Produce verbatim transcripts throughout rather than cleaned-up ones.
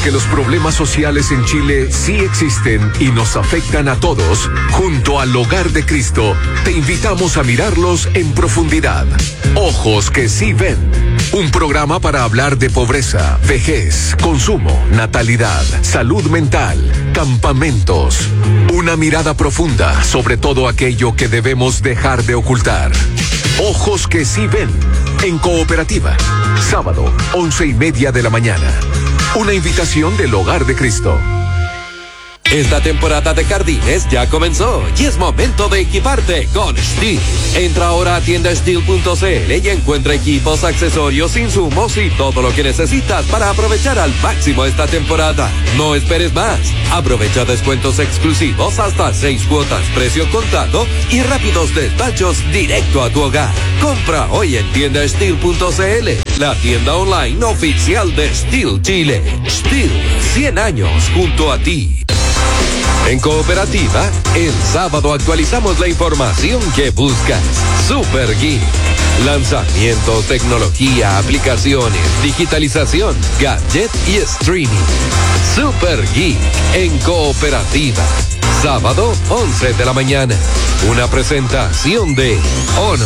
Porque los problemas sociales en Chile sí existen y nos afectan a todos, junto al Hogar de Cristo, te invitamos a mirarlos en profundidad. Ojos que sí ven. Un programa para hablar de pobreza, vejez, consumo, natalidad, salud mental, campamentos. Una mirada profunda sobre todo aquello que debemos dejar de ocultar. Ojos que sí ven. En Cooperativa. Sábado, once y media de la mañana. Una invitación del Hogar de Cristo. Esta temporada de jardines ya comenzó y es momento de equiparte con Stihl. Entra ahora a tienda stihl punto c l y encuentra equipos, accesorios, insumos y todo lo que necesitas para aprovechar al máximo esta temporada. No esperes más. Aprovecha descuentos exclusivos hasta seis cuotas, precio contado y rápidos despachos directo a tu hogar. Compra hoy en tienda stihl punto c l, la tienda online oficial de Stihl Chile. Stihl, cien años junto a ti. En Cooperativa, el sábado actualizamos la información que buscas. Super Geek. Lanzamientos, tecnología, aplicaciones, digitalización, gadget y streaming. Super Geek en Cooperativa. Sábado, once de la mañana. Una presentación de Honor.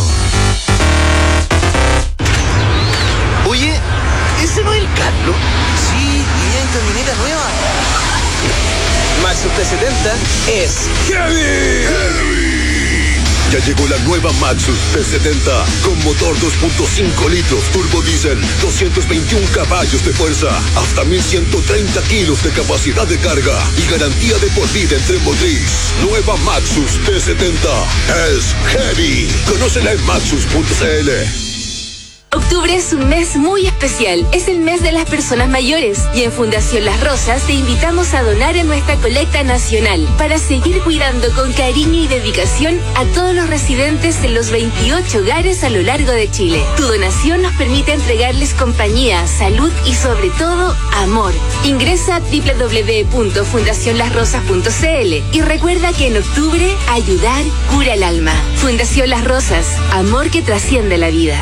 Oye, ¿ese no es el Carlos? Sí, y en camioneta nueva. Maxus T setenta es Heavy. Heavy. Ya llegó la nueva Maxus T setenta con motor dos punto cinco litros turbo diésel, doscientos veintiún caballos de fuerza, hasta mil ciento treinta kilos de capacidad de carga y garantía de por vida en tren motriz. Nueva Maxus T setenta es Heavy. Conócela en maxus punto c l. Octubre es un mes muy especial, es el mes de las personas mayores y en Fundación Las Rosas te invitamos a donar en nuestra colecta nacional para seguir cuidando con cariño y dedicación a todos los residentes en los veintiocho hogares a lo largo de Chile. Tu donación nos permite entregarles compañía, salud y sobre todo amor. Ingresa a doble u doble u doble u punto fundación las rosas punto c l y recuerda que en octubre ayudar cura el alma. Fundación Las Rosas, amor que trasciende la vida.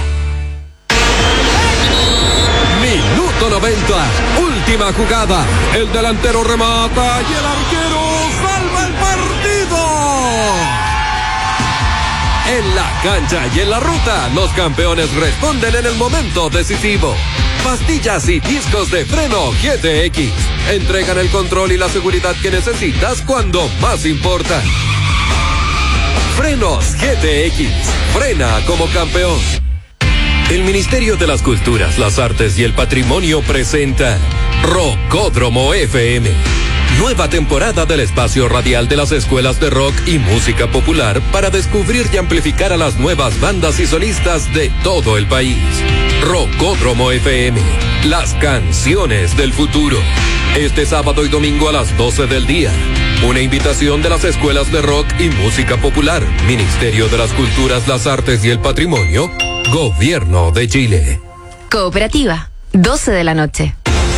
Minuto noventa, última jugada. El delantero remata y el arquero salva el partido. En la cancha y en la ruta, los campeones responden en el momento decisivo. Pastillas y discos de freno G T X entregan el control y la seguridad que necesitas cuando más importa. Frenos G T X, frena como campeón. El Ministerio de las Culturas, las Artes y el Patrimonio presenta Rockódromo F M. Nueva temporada del espacio radial de las escuelas de rock y música popular para descubrir y amplificar a las nuevas bandas y solistas de todo el país. Rockódromo F M, las canciones del futuro. Este sábado y domingo a las doce del día. Una invitación de las escuelas de rock y música popular, Ministerio de las Culturas, las Artes y el Patrimonio, Gobierno de Chile. Cooperativa, doce de la noche.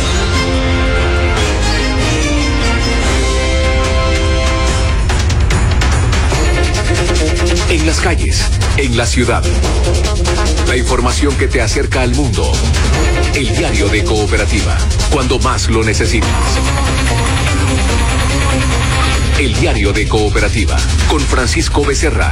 En las calles, en la ciudad. La información que te acerca al mundo. El diario de Cooperativa, cuando más lo necesitas. El diario de Cooperativa, con Francisco Becerra.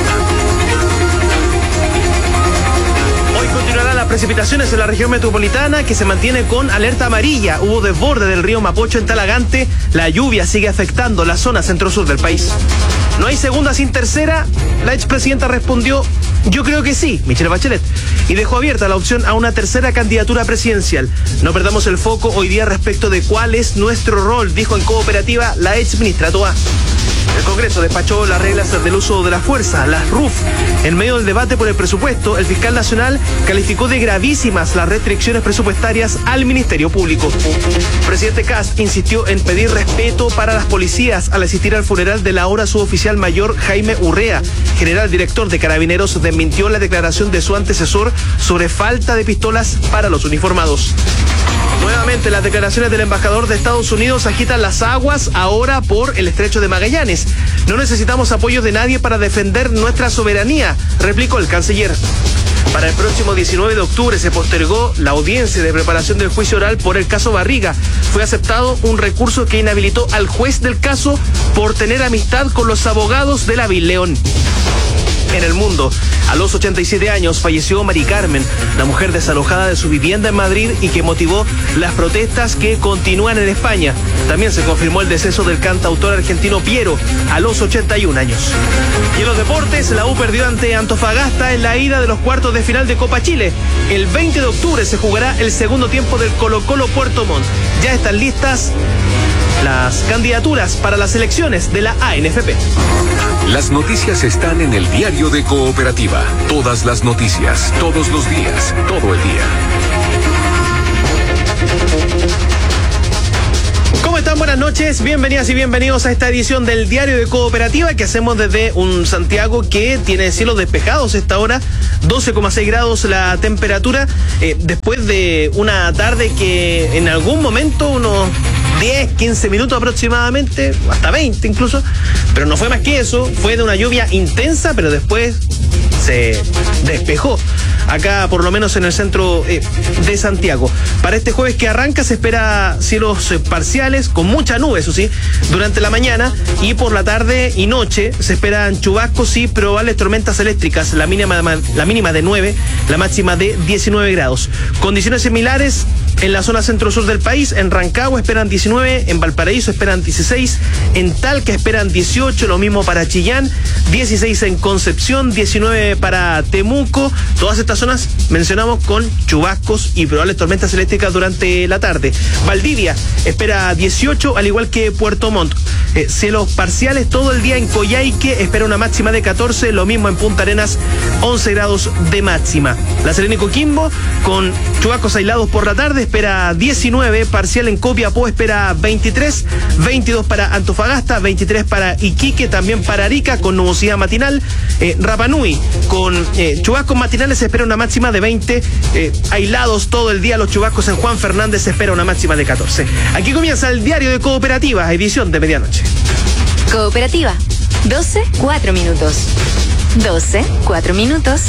Hoy continuarán las precipitaciones en la región metropolitana, que se mantiene con alerta amarilla. Hubo desborde del río Mapocho en Talagante. La lluvia sigue afectando la zona centro-sur del país. ¿No hay segunda sin tercera? La expresidenta respondió: yo creo que sí, Michelle Bachelet, y dejó abierta la opción a una tercera candidatura presidencial. No perdamos el foco hoy día respecto de cuál es nuestro rol, dijo en Cooperativa la exministra Toa. El Congreso despachó las reglas del uso de la fuerza, las R U F. En medio del debate por el presupuesto, el fiscal nacional calificó de gravísimas las restricciones presupuestarias al Ministerio Público. El presidente Kast insistió en pedir respeto para las policías al asistir al funeral del ahora suboficial mayor Jaime Urrea. General director de Carabineros desmintió la declaración de su antecesor sobre falta de pistolas para los uniformados. Nuevamente, las declaraciones del embajador de Estados Unidos agitan las aguas ahora por el estrecho de Magallanes. No necesitamos apoyo de nadie para defender nuestra soberanía, replicó el canciller. Para el próximo diecinueve de octubre se postergó la audiencia de preparación del juicio oral por el caso Barriga. Fue aceptado un recurso que inhabilitó al juez del caso por tener amistad con los abogados de la León. En el mundo, a los ochenta y siete años falleció Mari Carmen, la mujer desalojada de su vivienda en Madrid y que motivó las protestas que continúan en España. También se confirmó el deceso del cantautor argentino Piero, a los ochenta y un años. Y en los deportes, la U perdió ante Antofagasta en la ida de los cuartos de final de Copa Chile. El veinte de octubre se jugará el segundo tiempo del Colo-Colo Puerto Montt. Ya están listas las candidaturas para las elecciones de la A N F P. Las noticias están en el diario de Cooperativa. Todas las noticias, todos los días, todo el día. ¿Cómo están? Buenas noches, bienvenidas y bienvenidos a esta edición del Diario de Cooperativa que hacemos desde un Santiago que tiene cielos despejados esta hora, doce coma seis grados la temperatura, eh, después de una tarde que en algún momento unos diez, quince minutos aproximadamente, hasta veinte incluso, pero no fue más que eso, fue de una lluvia intensa, pero después se despejó. Acá, por lo menos en el centro eh, de Santiago. Para este jueves que arranca se espera cielos eh, parciales, con mucha nube, eso sí, durante la mañana, y por la tarde y noche se esperan chubascos y probables tormentas eléctricas, la mínima, la mínima de nueve, la máxima de diecinueve grados. Condiciones similares en la zona centro-sur del país. En Rancagua esperan diecinueve, en Valparaíso esperan dieciséis, en Talca esperan dieciocho, lo mismo para Chillán, dieciséis en Concepción, diecinueve para Temuco. Todas estas zonas mencionamos con chubascos y probables tormentas eléctricas durante la tarde. Valdivia espera dieciocho, al igual que Puerto Montt. Eh, cielos parciales todo el día en Coyhaique, espera una máxima de catorce, lo mismo en Punta Arenas, once grados de máxima. La Serena y Coquimbo con chubascos aislados por la tarde, espera diecinueve, parcial en Copiapó espera veintitrés, veintidós para Antofagasta, veintitrés para Iquique, también para Arica con nubosidad matinal. eh, Rapa Nui con eh, chubascos matinales se espera una máxima de veinte, eh, aislados todo el día los chubascos en Juan Fernández se espera una máxima de catorce. Aquí comienza el Diario de Cooperativa, edición de medianoche. Cooperativa, doce, cuatro minutos. doce, cuatro minutos.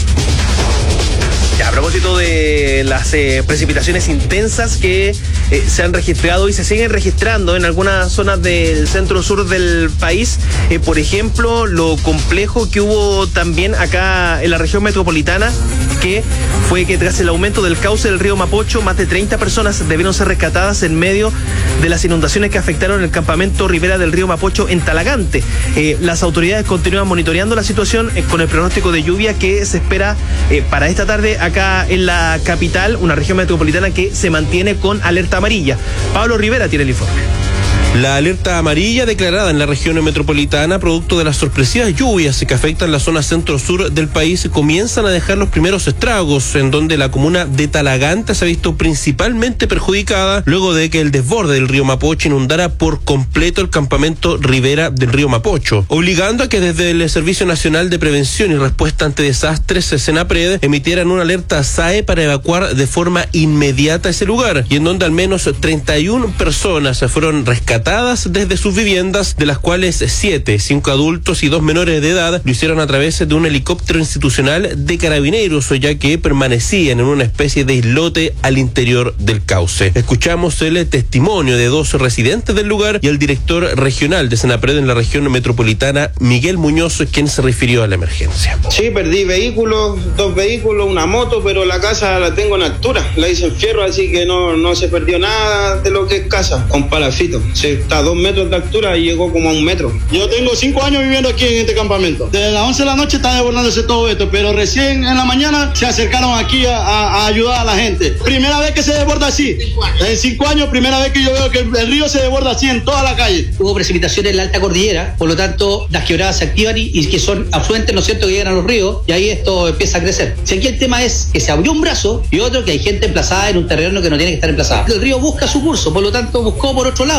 Ya, a propósito de las eh, precipitaciones intensas que eh, se han registrado y se siguen registrando en algunas zonas del centro-sur del país, eh, por ejemplo, lo complejo que hubo también acá en la región metropolitana, que fue que tras el aumento del cauce del río Mapocho, más de treinta personas debieron ser rescatadas en medio de las inundaciones que afectaron el campamento Ribera del río Mapocho en Talagante. Eh, las autoridades continúan monitoreando la situación eh, con el pronóstico de lluvia que se espera eh, para esta tarde acá en la capital, una región metropolitana que se mantiene con alerta amarilla. Pablo Rivera tiene el informe. La alerta amarilla declarada en la región metropolitana, producto de las sorpresivas lluvias que afectan la zona centro-sur del país, comienzan a dejar los primeros estragos, en donde la comuna de Talagante se ha visto principalmente perjudicada luego de que el desborde del río Mapocho inundara por completo el campamento Ribera del río Mapocho, obligando a que desde el Servicio Nacional de Prevención y Respuesta ante Desastres, SENAPRED, emitieran una alerta S A E para evacuar de forma inmediata ese lugar, y en donde al menos treinta y una personas fueron rescatadas desde sus viviendas, de las cuales siete, cinco adultos y dos menores de edad, lo hicieron a través de un helicóptero institucional de carabineros, ya que permanecían en una especie de islote al interior del cauce. Escuchamos el testimonio de dos residentes del lugar y el director regional de SENAPRED en la región metropolitana, Miguel Muñoz, quien se refirió a la emergencia. Sí, perdí vehículos, dos vehículos, una moto, pero la casa la tengo en altura, la hice en fierro, así que no, no se perdió nada de lo que es casa, con palafito. Sí, está a dos metros de altura y llegó como a un metro. Yo tengo cinco años viviendo aquí en este campamento. Desde las once de la noche está desbordándose todo esto, pero recién en la mañana se acercaron aquí a, a, a ayudar a la gente. Primera vez que se desborda así. En cinco años, primera vez que yo veo que el, el río se desborda así en toda la calle. Hubo precipitaciones en la alta cordillera, por lo tanto las quebradas se activan y, y que son afluentes, ¿no es cierto?, que llegan a los ríos, y ahí esto empieza a crecer. Si aquí el tema es que se abrió un brazo y otro que hay gente emplazada en un terreno que no tiene que estar emplazada. El río busca su curso, por lo tanto buscó por otro lado. Sí,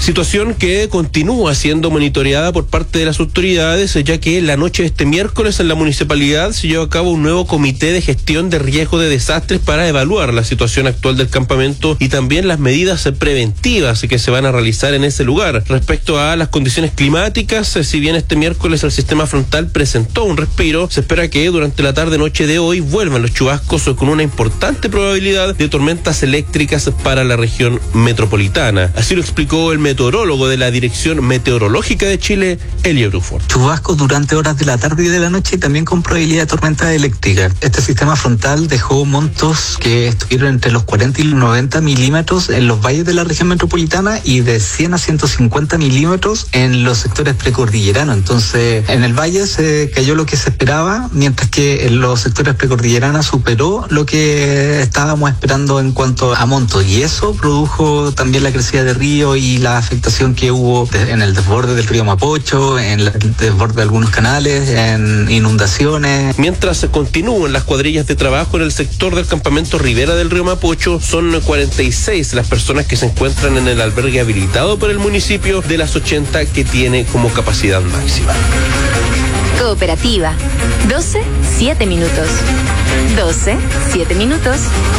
Situación que continúa siendo monitoreada por parte de las autoridades, ya que la noche de este miércoles en la municipalidad se llevó a cabo un nuevo comité de gestión de riesgo de desastres para evaluar la situación actual del campamento y también las medidas preventivas que se van a realizar en ese lugar. Respecto a las condiciones climáticas, si bien este miércoles el sistema frontal presentó un respiro, se espera que durante la tarde-noche de hoy vuelvan los chubascos con una importante probabilidad de tormentas eléctricas para la región metropolitana. Así lo explicó el meteorólogo de la Dirección Meteorológica de Chile, Elio Bruford. Chubascos durante horas de la tarde y de la noche y también con probabilidad de tormenta eléctrica. Este sistema frontal dejó montos que estuvieron entre los cuarenta y los noventa milímetros en los valles de la región metropolitana y de cien a ciento cincuenta milímetros en los sectores precordilleranos. Entonces, en el valle se cayó lo que se esperaba, mientras que en los sectores precordilleranos superó lo que estábamos esperando en cuanto a montos. Y eso produjo también la crecida de río y la afectación que hubo en el desborde del río Mapocho, en el desborde de algunos canales, en inundaciones. Mientras se continúan las cuadrillas de trabajo en el sector del campamento Ribera del río Mapocho, son cuarenta y seis las personas que se encuentran en el albergue habilitado por el municipio de las ochenta que tiene como capacidad máxima. Cooperativa. doce, siete minutos. doce, siete minutos.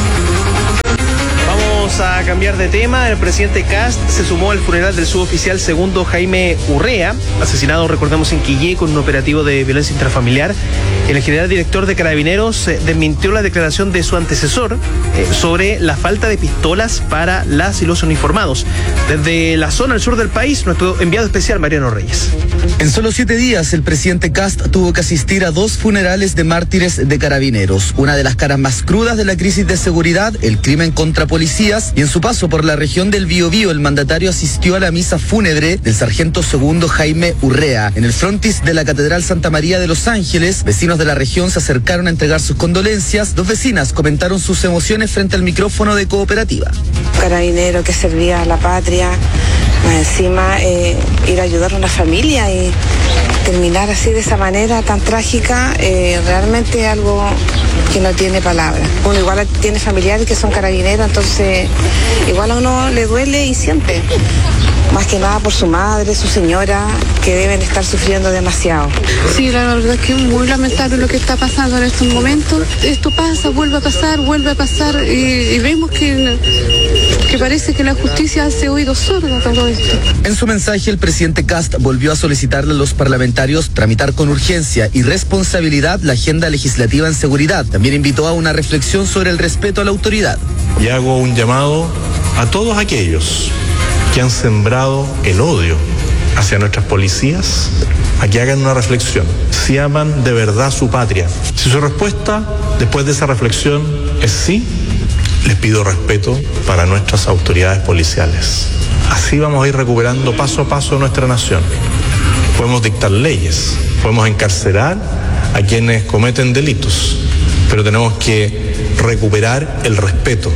Vamos a cambiar de tema. El presidente Kast se sumó al funeral del suboficial segundo Jaime Urrea, asesinado, recordemos, en Quillé con un operativo de violencia intrafamiliar. El general director de Carabineros eh, desmintió la declaración de su antecesor eh, sobre la falta de pistolas para las y los uniformados. Desde la zona al sur del país, nuestro enviado especial Mariano Reyes. En solo siete días, el presidente Kast tuvo que asistir a dos funerales de mártires de Carabineros. Una de las caras más crudas de la crisis de seguridad, el crimen contra policías, y en su paso por la región del Biobío, el mandatario asistió a la misa fúnebre del sargento segundo Jaime Urrea. En el frontis de la Catedral Santa María de Los Ángeles, vecinos de la región se acercaron a entregar sus condolencias. Dos vecinas comentaron sus emociones frente al micrófono de Cooperativa. Carabinero que servía a la patria, más encima eh, ir a ayudar a una familia y terminar así de esa manera tan trágica, eh, realmente algo que no tiene palabras. Uno igual tiene familiares que son carabineros, entonces igual a uno le duele y siente. Más que nada por su madre, su señora, que deben estar sufriendo demasiado. Sí, la verdad es que es muy lamentable lo que está pasando en estos momentos. Esto pasa, vuelve a pasar, vuelve a pasar y, y vemos que, que parece que la justicia hace oídos sordos a todo esto. En su mensaje, el presidente Kast volvió a solicitarle a los parlamentarios tramitar con urgencia y responsabilidad la agenda legislativa en seguridad. También invitó a una reflexión sobre el respeto a la autoridad. Y hago un llamado a todos aquellos que han sembrado el odio hacia nuestras policías, a que hagan una reflexión. Si aman de verdad su patria. Si su respuesta después de esa reflexión es sí, les pido respeto para nuestras autoridades policiales. Así vamos a ir recuperando paso a paso nuestra nación. Podemos dictar leyes, podemos encarcelar a quienes cometen delitos, pero tenemos que recuperar el respeto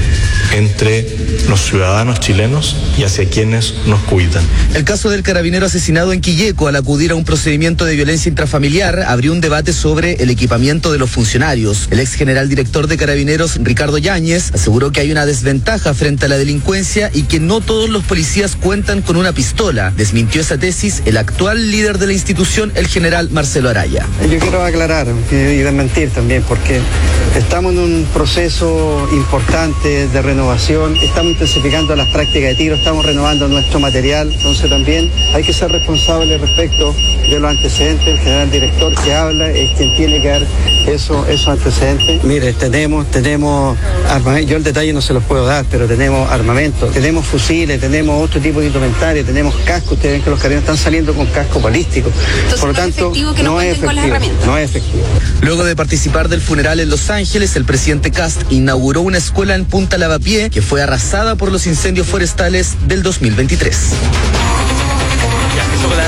entre los ciudadanos chilenos y hacia quienes nos cuidan. El caso del carabinero asesinado en Quilleco al acudir a un procedimiento de violencia intrafamiliar abrió un debate sobre el equipamiento de los funcionarios. El ex general director de Carabineros, Ricardo Yáñez, aseguró que hay una desventaja frente a la delincuencia y que no todos los policías cuentan con una pistola. Desmintió esa tesis el actual líder de la institución, el general Marcelo Araya. Yo quiero aclarar y desmentir también, porque estamos en un proceso importante de renovación. Estamos intensificando las prácticas de tiro, estamos renovando nuestro material, entonces también hay que ser responsable respecto de los antecedentes. El general director que habla es quien tiene que dar eso, esos antecedentes. Mire, tenemos, tenemos armamento, yo el detalle no se los puedo dar, pero tenemos armamento, tenemos fusiles, tenemos otro tipo de indumentaria, tenemos casco, ustedes ven que los carabineros están saliendo con casco balístico. Entonces, por lo tanto, no, no es efectivo, no es efectivo. Luego de participar del funeral en Los Ángeles, el presidente Kast inauguró una escuela en Punta Lavapié que fue arrasada por los incendios forestales del dos mil veintitrés. Ya, eso la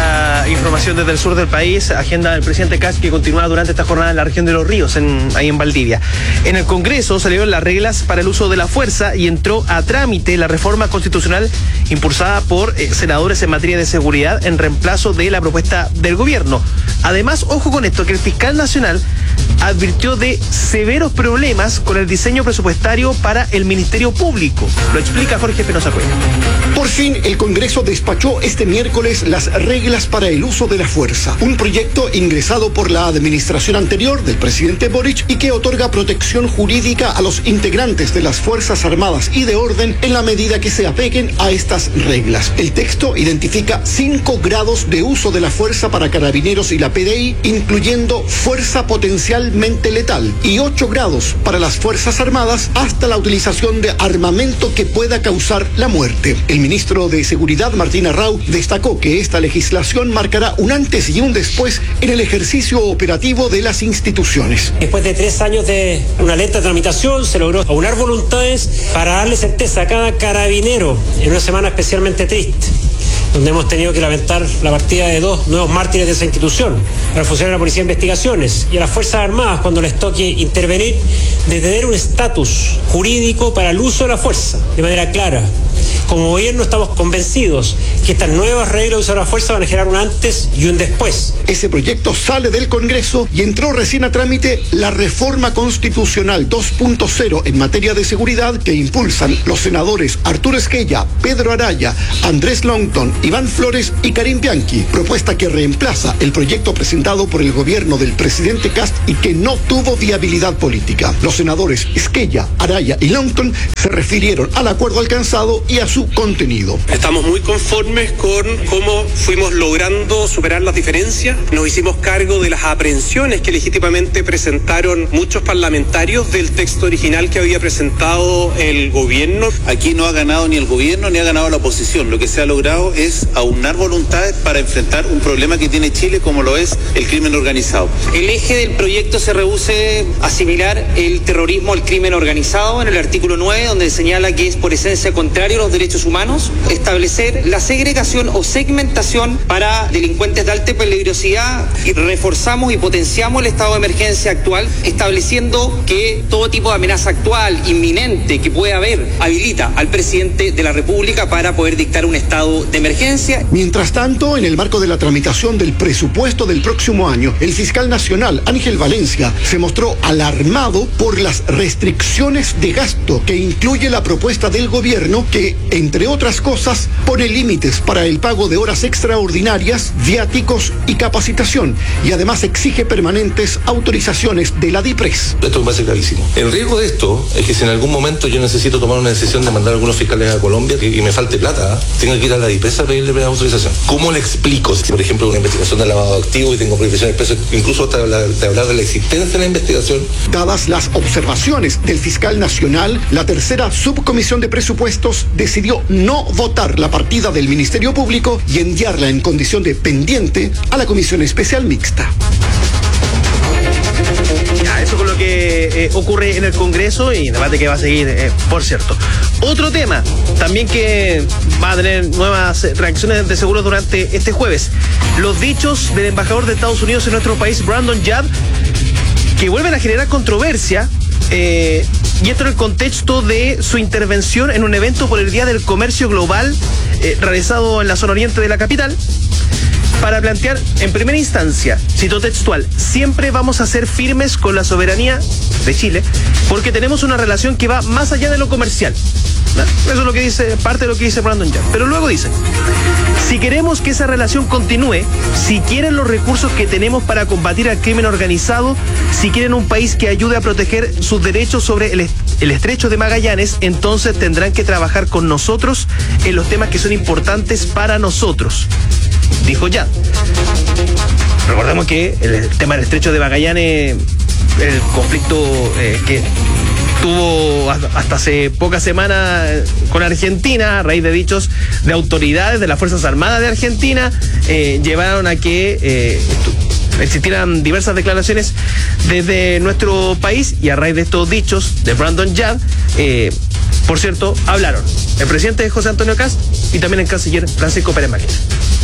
La información desde el sur del país, agenda del presidente Kast que continúa durante esta jornada en la región de Los Ríos, en, ahí en Valdivia. En el Congreso salieron las reglas para el uso de la fuerza y entró a trámite la reforma constitucional impulsada por eh, senadores en materia de seguridad en reemplazo de la propuesta del gobierno. Además, ojo con esto, que el fiscal nacional advirtió de severos problemas con el diseño presupuestario para el Ministerio Público. Lo explica Jorge Penosa Cuello. Por fin, el Congreso despachó este miércoles las reglas para el uso de la fuerza, un proyecto ingresado por la administración anterior del presidente Boric y que otorga protección jurídica a los integrantes de las Fuerzas Armadas y de Orden en la medida que se apeguen a estas reglas. El texto identifica cinco grados de uso de la fuerza para Carabineros y la P D I, incluyendo fuerza potencialmente letal, y ocho grados para las Fuerzas Armadas hasta la utilización de armamento que pueda causar la muerte. El ministro de Seguridad, Martín Arrau, destacó que esta legislación marcará un antes y un después en el ejercicio operativo de las instituciones. Después de tres años de una lenta tramitación, se logró aunar voluntades para darle certeza a cada carabinero en una semana especialmente triste, donde hemos tenido que lamentar la partida de dos nuevos mártires de esa institución, a los funcionarios de la Policía de Investigaciones y a las Fuerzas Armadas cuando les toque intervenir, de tener un estatus jurídico para el uso de la fuerza, de manera clara. Como gobierno estamos convencidos que estas nuevas reglas de uso de la fuerza van a generar un antes y un después. Ese proyecto sale del Congreso y entró recién a trámite la reforma constitucional dos punto cero en materia de seguridad que impulsan los senadores Arturo Esquella, Pedro Araya, Andrés Longton, Iván Flores y Karim Bianchi, propuesta que reemplaza el proyecto presentado por el gobierno del presidente Kast y que no tuvo viabilidad política. Los senadores Esquella, Araya y Longton se refirieron al acuerdo alcanzado y a su contenido. Estamos muy conformes con cómo fuimos logrando superar las diferencias. Nos hicimos cargo de las aprehensiones que legítimamente presentaron muchos parlamentarios del texto original que había presentado el gobierno. Aquí no ha ganado ni el gobierno ni ha ganado la oposición. Lo que se ha logrado es aunar voluntades para enfrentar un problema que tiene Chile como lo es el crimen organizado. El eje del proyecto se reduce a asimilar el terrorismo al crimen organizado en el artículo nueve, donde señala que es por esencia contrario a los derechos humanos, establecer la segregación o segmentación para delincuentes de alta peligrosidad, y reforzamos y potenciamos el estado de emergencia actual, estableciendo que todo tipo de amenaza actual, inminente, que pueda haber, habilita al presidente de la República para poder dictar un estado de emergencia. Mientras tanto, en el marco de la tramitación del presupuesto del próximo año, el fiscal nacional Ángel Valencia se mostró alarmado por las restricciones de gasto que incluye la propuesta del gobierno que, entre otras cosas, pone límites para el pago de horas extraordinarias, viáticos y capacitación, y además exige permanentes autorizaciones de la DIPRES. Esto me parece clarísimo. El riesgo de esto es que si en algún momento yo necesito tomar una decisión de mandar a algunos fiscales a Colombia y, y me falte plata, ¿eh? tengo que ir a la DIPRES a pedirle autorización. ¿Cómo le explico si, por ejemplo, una investigación de lavado de activos y tengo prohibiciones expresas, incluso hasta hablar, de hablar de la existencia de la investigación? Dadas las observaciones del fiscal nacional, la tercera subcomisión de presupuestos decidió no votar la partida del Ministerio Público y enviarla en condición de pendiente a la Comisión Especial Mixta. Ya, eso con lo que eh, ocurre en el Congreso y debate que va a seguir, eh, por cierto. Otro tema, también que va a tener nuevas reacciones de seguro durante este jueves. Los dichos del embajador de Estados Unidos en nuestro país, Brandon Yap, que vuelven a generar controversia, eh, y esto en el contexto de su intervención en un evento por el Día del Comercio Global, eh, realizado en la zona oriente de la capital, para plantear, en primera instancia, cito textual, siempre vamos a ser firmes con la soberanía de Chile, porque tenemos una relación que va más allá de lo comercial. ¿No? Eso es lo que dice, parte de lo que dice Brandon Yap. Pero luego dice, si queremos que esa relación continúe, si quieren los recursos que tenemos para combatir al crimen organizado, si quieren un país que ayude a proteger sus derechos sobre el, el estrecho de Magallanes, entonces tendrán que trabajar con nosotros en los temas que son importantes para nosotros, dijo Yap. Recordemos que el tema del estrecho de Magallanes, el conflicto eh, que tuvo hasta hace pocas semanas con Argentina, a raíz de dichos de autoridades de las Fuerzas Armadas de Argentina, eh, llevaron a que eh, existieran diversas declaraciones desde nuestro país, y a raíz de estos dichos de Brandon Yap, eh, por cierto, hablaron el presidente José Antonio Kast y también el canciller Francisco Pérez Maquina.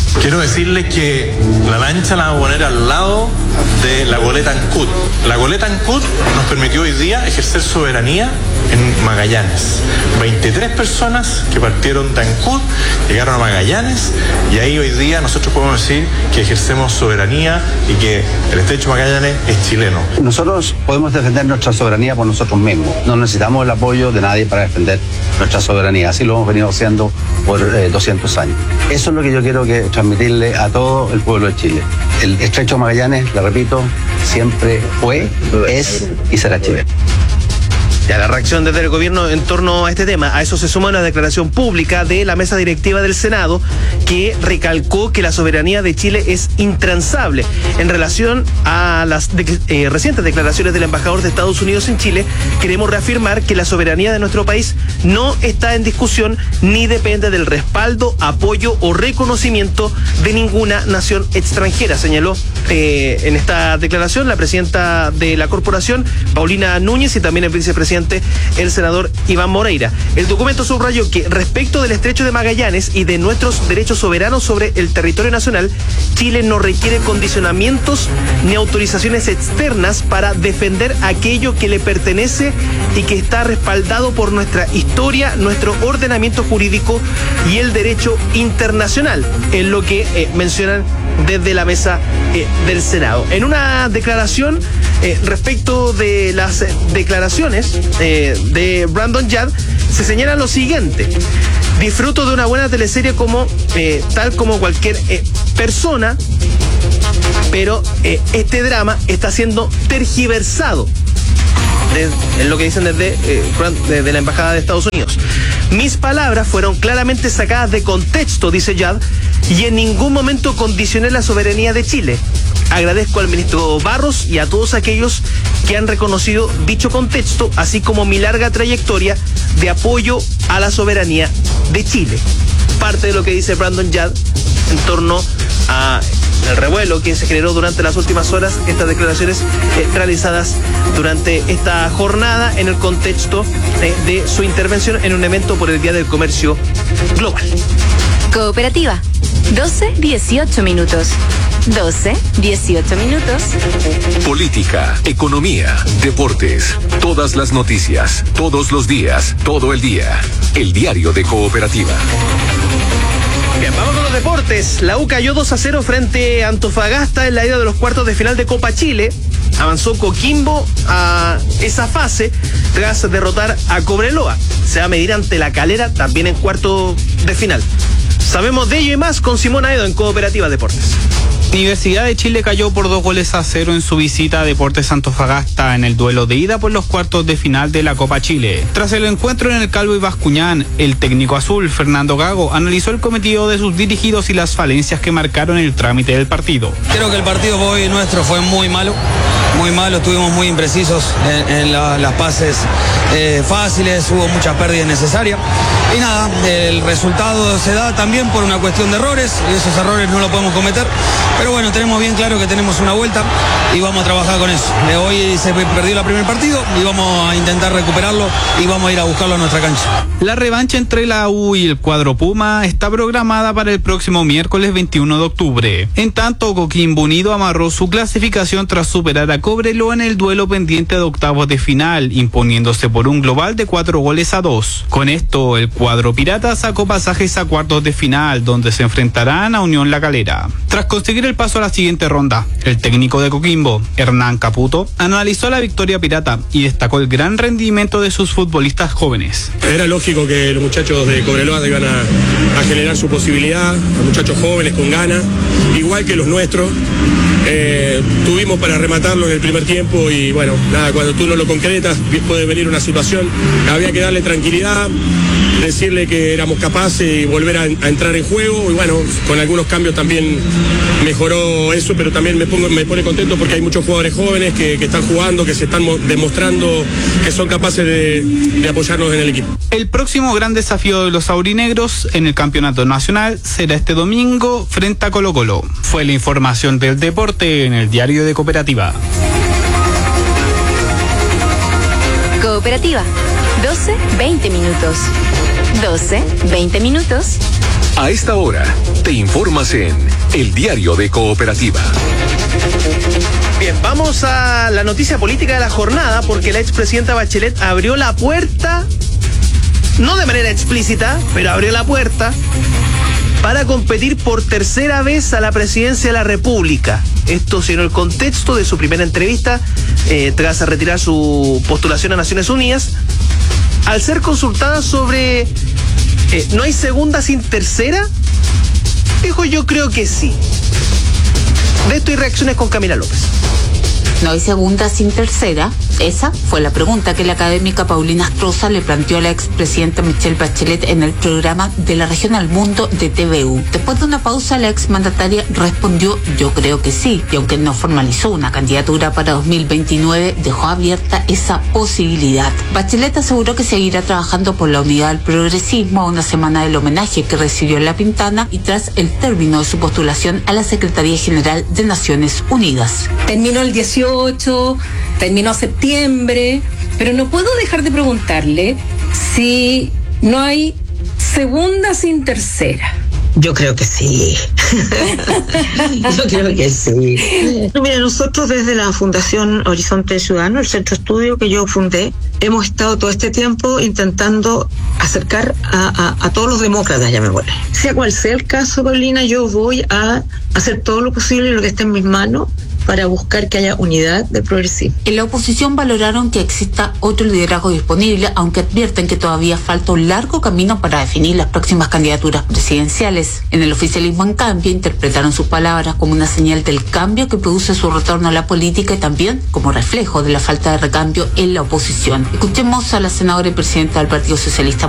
Quiero decirles que la lancha la vamos a poner al lado de la goleta Ancud. La goleta Ancud nos permitió hoy día ejercer soberanía en Magallanes. veintitrés personas que partieron de Ancud llegaron a Magallanes y ahí hoy día nosotros podemos decir que ejercemos soberanía y que el estrecho de Magallanes es chileno. Nosotros podemos defender nuestra soberanía por nosotros mismos. No necesitamos el apoyo de nadie para defender nuestra soberanía. Así lo hemos venido haciendo por eh, doscientos años. Eso es lo que yo quiero que transmitirle a todo el pueblo de Chile. El estrecho de Magallanes, le repito, siempre fue, es y será chileno. Ya, la reacción desde el gobierno en torno a este tema. A eso se suma una declaración pública de la mesa directiva del Senado que recalcó que la soberanía de Chile es intransable. En relación a las de, eh, recientes declaraciones del embajador de Estados Unidos en Chile, queremos reafirmar que la soberanía de nuestro país no está en discusión ni depende del respaldo, apoyo o reconocimiento de ninguna nación extranjera, señaló eh, en esta declaración la presidenta de la corporación, Paulina Núñez, y también el vicepresidente el senador Iván Moreira. El documento subrayó que respecto del estrecho de Magallanes y de nuestros derechos soberanos sobre el territorio nacional, Chile no requiere condicionamientos ni autorizaciones externas para defender aquello que le pertenece y que está respaldado por nuestra historia, nuestro ordenamiento jurídico y el derecho internacional, es lo que eh, mencionan desde la mesa eh, del Senado. En una declaración eh, respecto de las eh, declaraciones eh, de Brandon Yad, se señala lo siguiente: disfruto de una buena teleserie como eh, tal como cualquier eh, persona, pero eh, este drama está siendo tergiversado. Es lo que dicen desde, eh, desde la Embajada de Estados Unidos. Mis palabras fueron claramente sacadas de contexto, dice Yad, y en ningún momento condicioné la soberanía de Chile. Agradezco al ministro Barros y a todos aquellos que han reconocido dicho contexto, así como mi larga trayectoria de apoyo a la soberanía de Chile. Parte de lo que dice Brandon Yad en torno a el revuelo que se generó durante las últimas horas, estas declaraciones eh, realizadas durante esta jornada en el contexto eh, de su intervención en un evento por el Día del Comercio Global. Cooperativa, doce dieciocho minutos. doce dieciocho minutos. Política, economía, deportes, todas las noticias, todos los días, todo el día. El diario de Cooperativa. Bien, vamos con los deportes. La U cayó dos a cero frente a Antofagasta en la ida de los cuartos de final de Copa Chile. Avanzó Coquimbo a esa fase tras derrotar a Cobreloa. Se va a medir ante La Calera también en cuarto de final. Sabemos de ello y más con Simón Aedo en Cooperativa Deportes. Universidad de Chile cayó por dos goles a cero en su visita a Deportes Antofagasta en el duelo de ida por los cuartos de final de la Copa Chile. Tras el encuentro en el Calvo y Bascuñán, el técnico azul, Fernando Gago, analizó el cometido de sus dirigidos y las falencias que marcaron el trámite del partido. Creo que el partido hoy nuestro fue muy malo, muy malo, estuvimos muy imprecisos en, en la, las pases eh, fáciles, hubo muchas pérdidas necesarias y nada, el resultado se da también por una cuestión de errores y esos errores no los podemos cometer. Pero bueno, tenemos bien claro que tenemos una vuelta y vamos a trabajar con eso. Hoy se perdió el primer partido y vamos a intentar recuperarlo y vamos a ir a buscarlo a nuestra cancha. La revancha entre la U y el cuadro Puma está programada para el próximo miércoles veintiuno de octubre. En tanto, Coquimbo Unido amarró su clasificación tras superar a Cobreloa en el duelo pendiente de octavos de final, imponiéndose por un global de cuatro goles a dos. Con esto, el cuadro pirata sacó pasajes a cuartos de final, donde se enfrentarán a Unión La Calera. Tras conseguir el paso a la siguiente ronda, el técnico de Coquimbo, Hernán Caputo, analizó la victoria pirata y destacó el gran rendimiento de sus futbolistas jóvenes. Era lógico que los muchachos de Cobreloa iban a, a generar su posibilidad, los muchachos jóvenes con ganas, igual que los nuestros. Eh, tuvimos para rematarlo en el primer tiempo y bueno, nada, cuando tú no lo concretas puede venir una situación, había que darle tranquilidad, decirle que éramos capaces y volver a, a entrar en juego y bueno, con algunos cambios también mejoró eso, pero también me, pongo, me pone contento porque hay muchos jugadores jóvenes que, que están jugando, que se están demostrando que son capaces de, de apoyarnos en el equipo. El próximo gran desafío de los aurinegros en el campeonato nacional será este domingo frente a Colo Colo. Fue la información del deporte en el diario de Cooperativa. Cooperativa, doce veinte minutos. doce veinte minutos. A esta hora, te informas en El Diario de Cooperativa. Bien, vamos a la noticia política de la jornada, porque la expresidenta Bachelet abrió la puerta, no de manera explícita, pero abrió la puerta para competir por tercera vez a la presidencia de la República. Esto sino el contexto de su primera entrevista eh, tras retirar su postulación a Naciones Unidas, al ser consultada sobre eh, ¿no hay segunda sin tercera? Dijo: yo creo que sí. De esto y reacciones con Camila López. ¿No hay segunda sin tercera? Esa fue la pregunta que la académica Paulina Astroza le planteó a la expresidenta Michelle Bachelet en el programa De la Región al Mundo de T V U. Después de una pausa, la exmandataria respondió: yo creo que sí, y aunque no formalizó una candidatura para dos mil veintinueve, dejó abierta esa posibilidad. Bachelet aseguró que seguirá trabajando por la unidad del progresismo a una semana del homenaje que recibió en La Pintana y tras el término de su postulación a la Secretaría General de Naciones Unidas. Terminó el dieciocho, terminó septiembre, pero no puedo dejar de preguntarle si no hay segunda sin tercera. Yo creo que sí. Yo creo que sí. No, mira, nosotros desde la Fundación Horizonte Ciudadano, el centro estudio que yo fundé, hemos estado todo este tiempo intentando acercar a, a, a todos los demócratas, ya me voy. Sea cual sea el caso, Paulina, yo voy a hacer todo lo posible, lo que esté en mis manos, para buscar que haya unidad del progresismo. En la oposición valoraron que exista otro liderazgo disponible, aunque advierten que todavía falta un largo camino para definir las próximas candidaturas presidenciales. En el oficialismo, en cambio, interpretaron sus palabras como una señal del cambio que produce su retorno a la política y también como reflejo de la falta de recambio en la oposición. Escuchemos a la senadora y presidenta del Partido Socialista